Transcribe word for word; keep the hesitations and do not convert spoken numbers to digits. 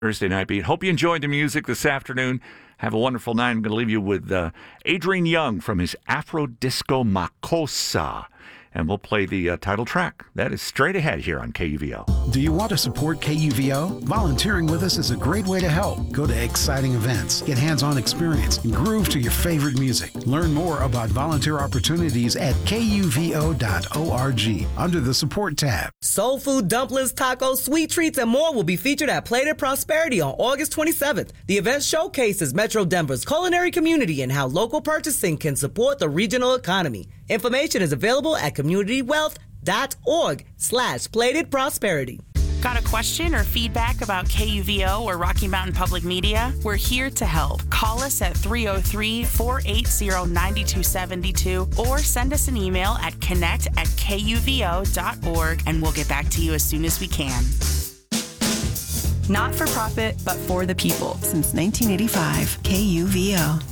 Thursday Night Beat. Hope you enjoyed the music this afternoon. Have a wonderful night. I'm going to leave you with uh, Adrian Young from his Afro Disco Makossa. And we'll play the uh, title track. That is straight ahead here on K U V O. Do you want to support K U V O? Volunteering with us is a great way to help. Go to exciting events, get hands-on experience, and groove to your favorite music. Learn more about volunteer opportunities at K U V O dot org under the support tab. Soul food, dumplings, tacos, sweet treats, and more will be featured at Plated Prosperity on August twenty-seventh. The event showcases Metro Denver's culinary community and how local purchasing can support the regional economy. Information is available at communitywealth.org slash plated prosperity. Got a question or feedback about K U V O or Rocky Mountain Public Media? We're here to help. Call us at three oh three, four eight zero, nine two seven two or send us an email at connect at K U V O dot org and we'll get back to you as soon as we can. Not for profit, but for the people. Since nineteen eighty-five, K U V O.